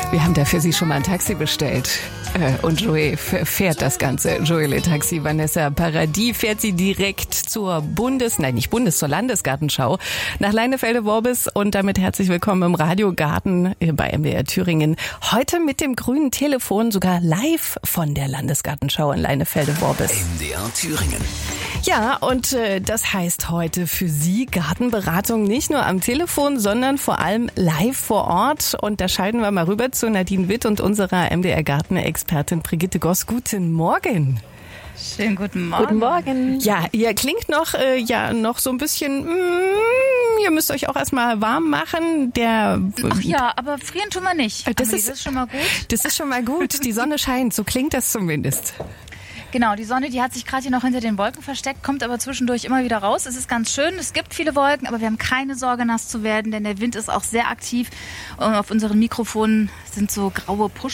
Wir haben da für Sie schon mal ein Taxi bestellt. Und Joey fährt das Ganze. Joey Le Taxi. Vanessa Paradis fährt sie direkt zur zur Landesgartenschau nach Leinefelde-Worbis. Und damit herzlich willkommen im Radiogarten bei MDR Thüringen. Heute mit dem grünen Telefon, sogar live von der Landesgartenschau in Leinefelde-Worbis. MDR Thüringen. Ja, und das heißt heute für Sie Gartenberatung nicht nur am Telefon, sondern vor allem live vor Ort. Und da schalten wir mal rüber zu Nadine Witt und unserer MDR-Gartenexpertin Brigitte Goss. Guten Morgen. Schönen guten Morgen. Guten Morgen. Ja, ihr klingt noch so ein bisschen, ihr müsst euch auch erstmal warm machen. Ach ja, aber frieren tun wir nicht. Das ist schon mal gut. Das ist schon mal gut. Die Sonne scheint, so klingt das zumindest. Genau, die Sonne, die hat sich gerade hier noch hinter den Wolken versteckt, kommt aber zwischendurch immer wieder raus. Es ist ganz schön, es gibt viele Wolken, aber wir haben keine Sorge, nass zu werden, denn der Wind ist auch sehr aktiv. Und auf unseren Mikrofonen sind so graue